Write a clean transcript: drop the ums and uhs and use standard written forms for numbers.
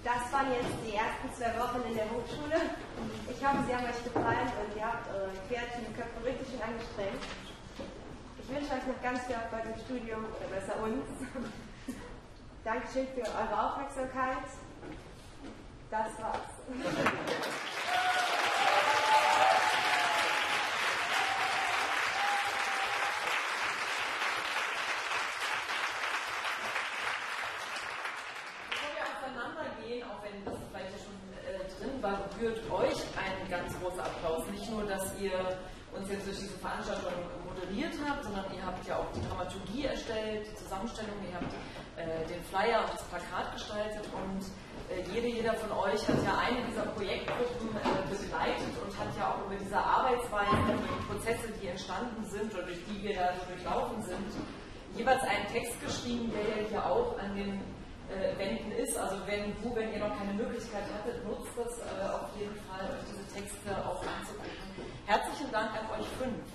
Das waren jetzt die ersten 2 Wochen in der Hochschule. Ich hoffe, sie haben euch gefallen und ihr habt eure kreativen Köpfe richtig schön angestrengt. Ich wünsche euch noch ganz viel Erfolg im Studium, oder besser uns. Dankeschön für eure Aufmerksamkeit. Das war's. Auch wenn das vielleicht ja schon drin war, gebührt euch ein ganz großer Applaus. Nicht nur, dass ihr uns jetzt durch diese Veranstaltung moderiert habt, sondern ihr habt ja auch die Dramaturgie erstellt, die Zusammenstellung, ihr habt den Flyer und das Plakat gestaltet und jeder von euch hat ja eine dieser Projektgruppen begleitet und hat ja auch über diese Arbeitsweise, über die Prozesse, die entstanden sind oder durch die wir da so durchlaufen sind, jeweils einen Text geschrieben, der ja hier auch an den Wänden ist. Also wenn ihr noch keine Möglichkeit hattet, nutzt das auf jeden Fall, euch diese Texte auch anzugucken. Herzlichen Dank an euch 5.